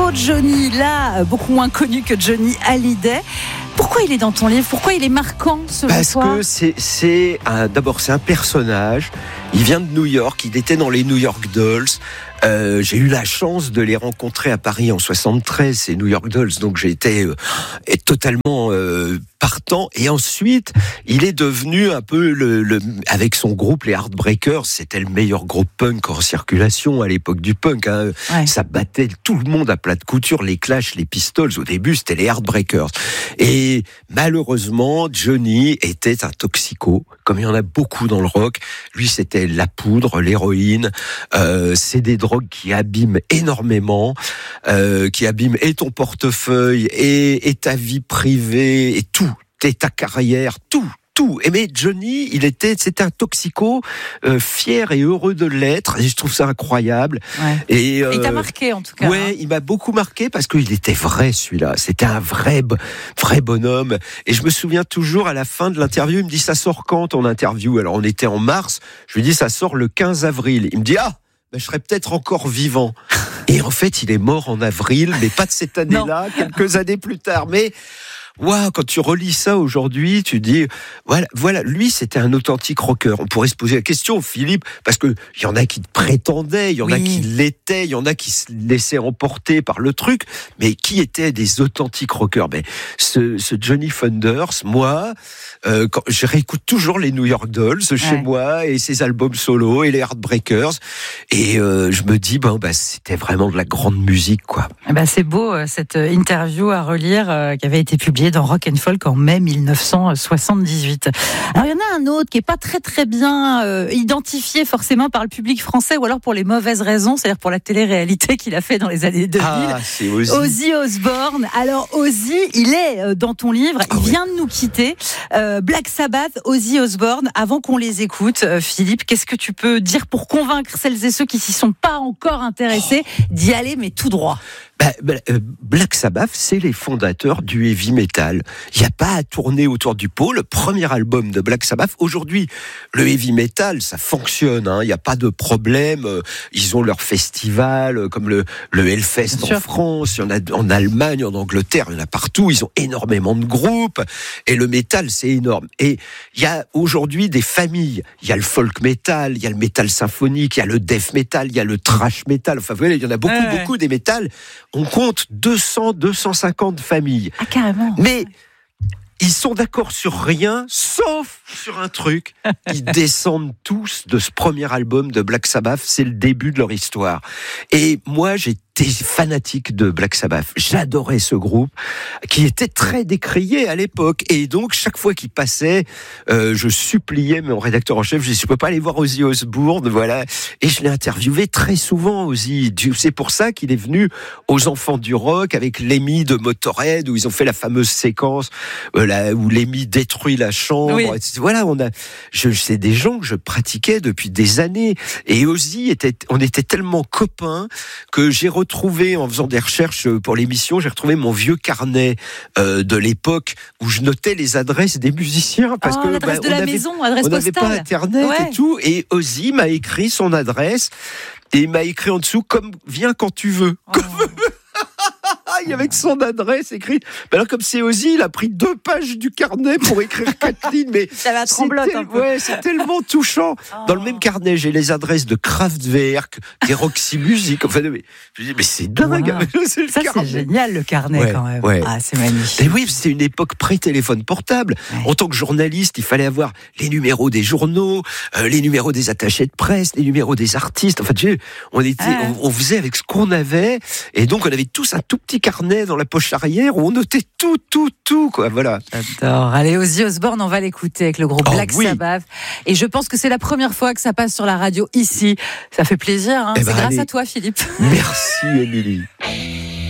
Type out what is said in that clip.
beau Johnny, là, beaucoup moins connu que Johnny Hallyday. Pourquoi il est dans ton livre ? Pourquoi il est marquant selon toi ? Parce que d'abord c'est un personnage. Il vient de New York, il était dans les New York Dolls. J'ai eu la chance de les rencontrer à Paris en 73, ces New York Dolls, donc j'ai été totalement partant. Et ensuite, il est devenu un peu avec son groupe, les Heartbreakers, c'était le meilleur groupe punk en circulation à l'époque du punk. Hein. Ouais. Ça battait tout le monde à plat de couture, les Clash, les Pistols. Au début, c'était les Heartbreakers. Et malheureusement, Johnny était un toxico, comme il y en a beaucoup dans le rock. Lui, c'était la poudre, l'héroïne. C'est des drogues qui abîment énormément, qui abîment et ton portefeuille, et ta vie privée, et tout, et ta carrière, tout. Mais Johnny, c'était un toxico, fier et heureux de l'être. Et je trouve ça incroyable. Ouais. Et il t'a marqué en tout cas. Ouais, il m'a beaucoup marqué parce qu'il était vrai celui-là. C'était un vrai bonhomme. Et je me souviens toujours à la fin de l'interview, il me dit ça sort quand ton interview ? Alors on était en mars. Je lui dis ça sort le 15 avril. Il me dit je serais peut-être encore vivant. Et en fait, il est mort en avril, mais pas de cette année-là, quelques années plus tard. Mais waouh, quand tu relis ça aujourd'hui, tu dis voilà, lui c'était un authentique rocker. On pourrait se poser la question, Philippe, parce que il y en a qui prétendaient, il y en a qui l'étaient, il y en a qui se laissaient emporter par le truc, mais qui étaient des authentiques rockers ? Ben ce Johnny Thunders, moi, quand je réécoute toujours les New York Dolls chez moi et ses albums solo et les Heartbreakers, et je me dis c'était vraiment de la grande musique, quoi. C'est beau cette interview à relire qui avait été publiée dans Rock and Folk en mai 1978. Alors il y en a un autre qui est pas très très bien identifié forcément par le public français, ou alors pour les mauvaises raisons, c'est-à-dire pour la télé-réalité qu'il a fait dans les années 2000. C'est Ozzy. Ozzy Osbourne. Alors Ozzy, il est dans ton livre, il vient de nous quitter. Black Sabbath, Ozzy Osbourne. Avant qu'on les écoute, Philippe, qu'est-ce que tu peux dire pour convaincre celles et ceux qui s'y sont pas encore intéressés d'y aller, mais tout droit ? Black Sabbath, c'est les fondateurs du heavy metal. Il n'y a pas à tourner autour du pot. Le premier album de Black Sabbath, aujourd'hui, le heavy metal, ça fonctionne. Il n'y a pas de problème. Ils ont leur festival, comme le Hellfest en France. Il y en a en Allemagne, en Angleterre, il y en a partout. Ils ont énormément de groupes. Et le metal, c'est énorme. Et il y a aujourd'hui des familles. Il y a le folk metal, il y a le metal symphonique, il y a le death metal, il y a le thrash metal. Enfin, vous voyez, il y en a beaucoup des métals. On compte 250 familles. Ah, carrément. Mais ils sont d'accord sur rien, sauf sur un truc. Ils descendent tous de ce premier album de Black Sabbath. C'est le début de leur histoire. Et moi, j'étais fanatique de Black Sabbath. J'adorais ce groupe qui était très décrié à l'époque. Et donc, chaque fois qu'il passait, je suppliais mon rédacteur en chef, je disais, je peux pas aller voir Ozzy Osbourne, voilà. Et je l'ai interviewé très souvent, Ozzy. C'est pour ça qu'il est venu aux Enfants du Rock avec Lemmy de Motorhead, où ils ont fait la fameuse séquence où Lemmy détruit la chambre. Oui. Voilà, c'est des gens que je pratiquais depuis des années. Et Ozzy on était tellement copains que j'ai retrouvé, en faisant des recherches pour l'émission, j'ai retrouvé mon vieux carnet de l'époque où je notais les adresses des musiciens, parce que l'adresse de la maison, adresse postale. On n'avait pas Internet et tout. Et Ozzy m'a écrit son adresse et il m'a écrit en dessous viens quand tu veux. Avec son adresse écrite. Alors comme c'est Ozzy, il a pris 2 pages du carnet pour écrire 4 lignes. Mais ça va trembloter un peu. Ouais, c'est tellement touchant. Dans le même carnet, j'ai les adresses de Kraftwerk, des Roxy Music. Enfin, je dis, mais c'est dingue. Wow. C'est génial le carnet quand même. Ouais. Ah, c'est magnifique. Et oui, c'est une époque pré-téléphone portable. Ouais. En tant que journaliste, il fallait avoir les numéros des journaux, les numéros des attachés de presse, les numéros des artistes. Enfin, on faisait avec ce qu'on avait. Et donc, on avait tous un tout petit carnet dans la poche arrière où on notait tout, quoi, voilà. J'adore. Allez, Ozzy Osbourne, on va l'écouter avec le groupe Black Sabbath. Et je pense que c'est la première fois que ça passe sur la radio ici. Ça fait plaisir, hein. C'est grâce à toi, Philippe. Merci, Émilie.